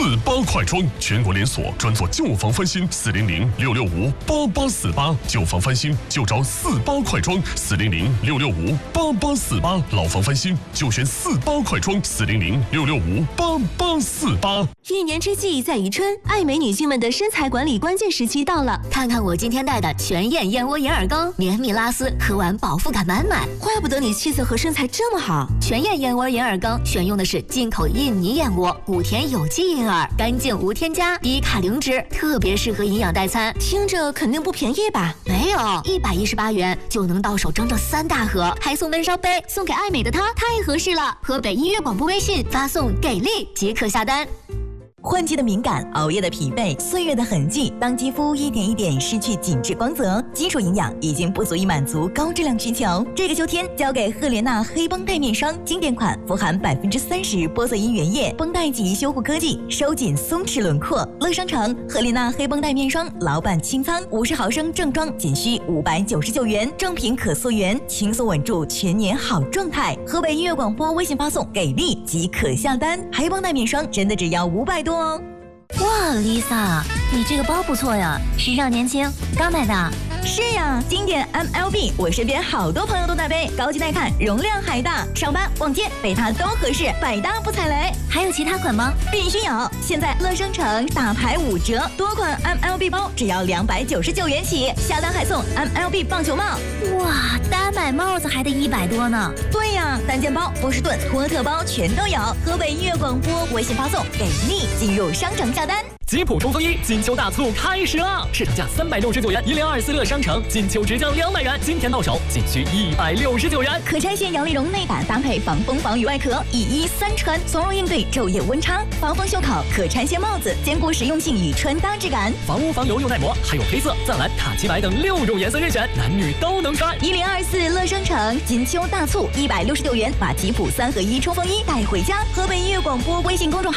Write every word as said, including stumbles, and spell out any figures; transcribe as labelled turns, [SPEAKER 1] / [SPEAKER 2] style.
[SPEAKER 1] 四八快装，全国连锁，专做旧房翻新，四零零六六五八八四八，旧房翻新就找四八快装，四零零六六五八八四八，老房翻新就选四八快装，四零零六六五八八四八。
[SPEAKER 2] 一年之计在于春，爱美女性们的身材管理关键时期到了。
[SPEAKER 3] 看看我今天带的全燕燕窝眼耳膏，绵密拉丝，喝完饱腹感满满。
[SPEAKER 2] 怪不得你气色和身材这么好。
[SPEAKER 3] 全燕燕窝眼耳膏选用的是进口印尼燕窝，古田有机银耳，干净无添加，低卡零脂，特别适合营养代餐。
[SPEAKER 2] 听着肯定不便宜吧？
[SPEAKER 3] 没有，一百一十八元就能到手整整三大盒，还送温烧杯，送给爱美的她太合适了。河北音乐广播微信发送给力即可下单。
[SPEAKER 4] 换季的敏感，熬夜的疲惫，岁月的痕迹，当肌肤一点一点失去紧致光泽，基础营养已经不足以满足高质量需求。这个秋天，交给赫莲娜黑绷带面霜，经典款，富含百分之三十玻色因原液，绷带级修护科技，收紧松弛轮廓。乐商城赫莲娜黑绷带面霜，老板清仓，五十毫升正装仅需五百九十九元，正品可溯源，轻松稳住全年好状态。河北音乐广播微信发送给力即可下单，黑绷带面霜真的只要五百多。
[SPEAKER 3] 哇 ，Lisa， 你这个包不错呀，时尚年轻，刚买的。
[SPEAKER 4] 是呀，经典 M L B， 我身边好多朋友都在背，高级耐看，容量还大，上班逛街背它都合适，百搭不踩雷。
[SPEAKER 3] 还有其他款吗？
[SPEAKER 4] 必须有！现在乐商城大牌五折，多款 M L B 包只要两百九十九元起，下单还送 M L B 棒球帽。
[SPEAKER 3] 哇，单买帽子还得一百多呢。
[SPEAKER 4] 对呀，单肩包、波士顿、托特包全都有。河北音乐广播微信发送给力，进入商城下单。
[SPEAKER 5] 吉普冲锋衣金秋大促开始了，市场价三百六十九元，一零二四乐商城金秋直降两百元，今天到手仅需一百六十九元。
[SPEAKER 4] 可拆卸摇粒绒内胆搭配防风防雨外壳，一衣三穿，从容应对昼夜温差。防风袖口可拆卸帽子，兼顾实用性与穿搭质感。
[SPEAKER 5] 防污防油又耐磨，还有黑色、藏蓝、卡其白等六种颜色任选，男女都能穿。
[SPEAKER 4] 一零二四乐商城金秋大促一百六十九元，把吉普三合一冲锋衣带回家。河北音乐广播微信公众号。